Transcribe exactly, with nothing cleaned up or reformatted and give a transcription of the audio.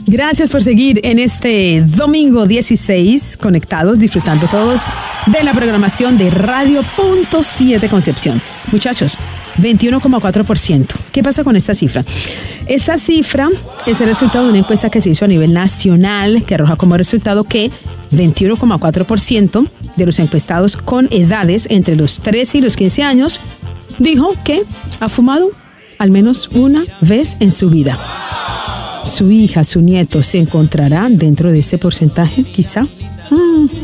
Gracias por seguir en este domingo dieciséis, conectados, disfrutando todos de la programación de Radio Punto siete Concepción. Muchachos, veintiuno coma cuatro por ciento. ¿Qué pasa con esta cifra? Esta cifra es el resultado de una encuesta que se hizo a nivel nacional, que arroja como resultado que veintiuno coma cuatro por ciento de los encuestados con edades entre los trece y los quince años dijo que ha fumado al menos una vez en su vida. ¿Su hija, su nieto se encontrarán dentro de ese porcentaje, quizá? Mm.